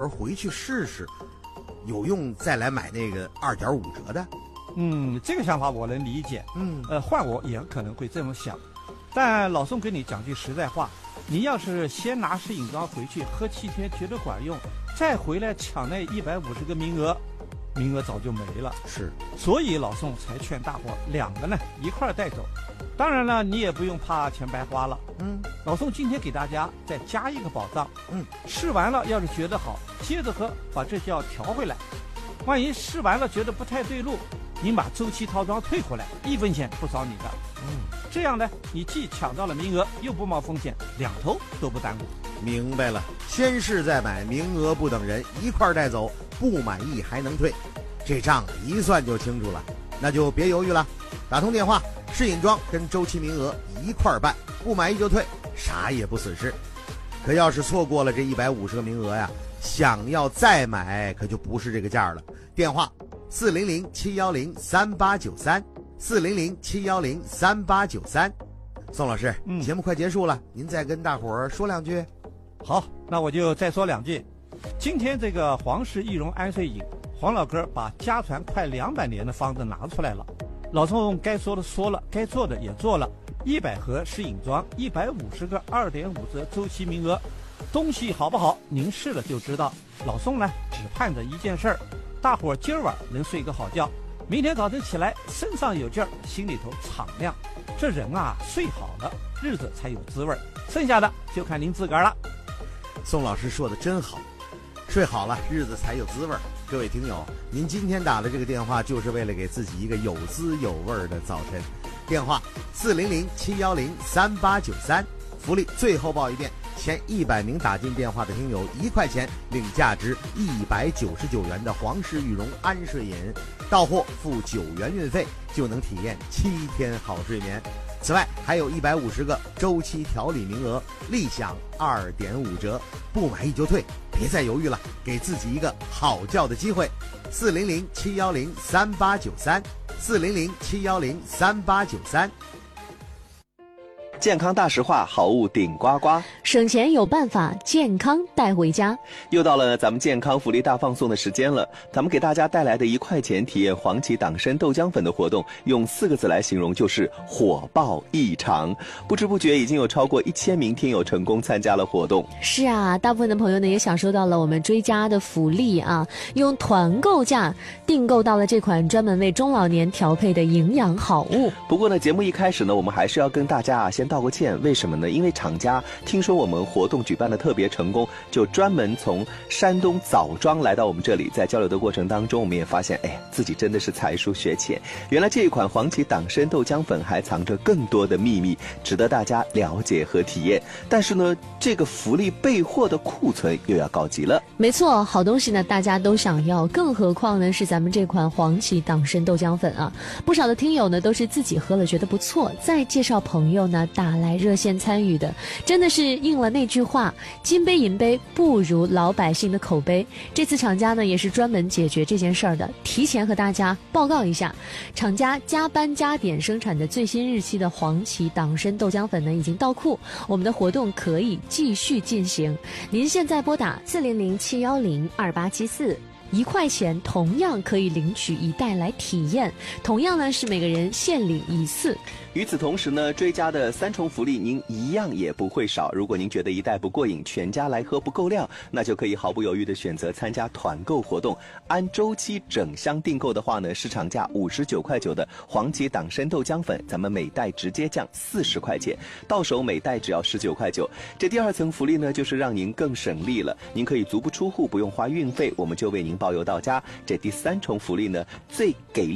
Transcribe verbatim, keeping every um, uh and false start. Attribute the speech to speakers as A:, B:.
A: 儿回去试试，有用再来买那个二点五折的。
B: 嗯，这个想法我能理解。嗯，呃，换我也可能会这么想。但老宋跟你讲句实在话，你要是先拿试饮装回去喝七天觉得管用，再回来抢那一百五十个名额，名额早就没了。
A: 是，
B: 所以老宋才劝大伙两个呢一块儿带走。当然了，你也不用怕钱白花了。嗯，老宋今天给大家再加一个宝藏。嗯，试完了要是觉得好，接着喝，把这药调回来。万一试完了觉得不太对路，您把周期套装退回来，一分钱不少你的。嗯，这样呢，你既抢到了名额，又不冒风险，两头都不耽误。
A: 明白了，先试再买，名额不等人，一块带走，不满意还能退，这账一算就清楚了。那就别犹豫了，打通电话，试饮装跟周期名额一块办，不满意就退，啥也不损失。可要是错过了这一百五十个名额呀，想要再买可就不是这个价了。电话四零零七幺零三八九三，四零零七幺零三八九三。宋老师，嗯，节目快结束了，您再跟大伙儿说两句。
B: 好，那我就再说两句。今天这个黄氏益荣安睡饮，黄老哥把家传快两百年的方子拿出来了。老宋该说的说了，该做的也做了。一百盒试饮装，一百五十个二点五折周期名额，东西好不好，您试了就知道。老宋呢，只盼着一件事儿，大伙儿今儿晚能睡个好觉，明天早晨起来身上有劲儿，心里头敞亮。这人啊，睡好了，日子才有滋味儿，剩下的就看您自个儿了。
A: 宋老师说的真好，睡好了，日子才有滋味儿。各位听友，您今天打的这个电话就是为了给自己一个有滋有味儿的早晨。电话四零零七幺零三八九三，福利最后报一遍，前一百名打进电话的听友一块钱领价值一百九十九元的黄氏玉荣安睡饮，到货付九元运费就能体验七天好睡眠。此外还有一百五十个周期调理名额，立享二点五折，不满意就退，别再犹豫了，给自己一个好觉的机会。四零零七幺零三八九三，四零零七幺零三八九三。
C: 健康大实话，好物顶呱呱，
D: 省钱有办法，健康带回家。
C: 又到了咱们健康福利大放送的时间了，咱们给大家带来的一块钱体验黄芪党参豆浆粉的活动，用四个字来形容就是火爆异常。不知不觉已经有超过一千名听友成功参加了活动。
D: 是啊，大部分的朋友呢也享受到了我们追加的福利啊，用团购价订购到了这款专门为中老年调配的营养好物。
C: 不过呢，节目一开始呢，我们还是要跟大家啊先道个歉，为什么呢？因为厂家听说我们活动举办的特别成功，就专门从山东枣庄来到我们这里。在交流的过程当中，我们也发现，哎，自己真的是才疏学浅。原来这一款黄芪党参豆浆粉还藏着更多的秘密，值得大家了解和体验。但是呢，这个福利备货的库存又要告急了。
D: 没错，好东西呢，大家都想要，更何况呢是咱们这款黄芪党参豆浆粉啊。不少的听友呢都是自己喝了觉得不错，再介绍朋友呢打来热线参与的，真的是应了那句话，金杯银杯不如老百姓的口碑。这次厂家呢也是专门解决这件事儿的，提前和大家报告一下，厂家加班加点生产的最新日期的黄芪党参豆浆粉呢已经到库，我们的活动可以继续进行。您现在拨打四零零七幺零二八七四。一块钱同样可以领取一袋来体验，同样呢是每个人限领一次。
C: 与此同时呢，追加的三重福利您一样也不会少。如果您觉得一袋不过瘾，全家来喝不够量，那就可以毫不犹豫的选择参加团购活动。按周期整箱订购的话呢，市场价五十九块九的黄芪党参豆浆粉，咱们每袋直接降四十块钱，到手每袋只要十九块九。这第二层福利呢，就是让您更省力了，您可以足不出户，不用花运费，我们就为您包邮到家。这第三重福利呢，最给力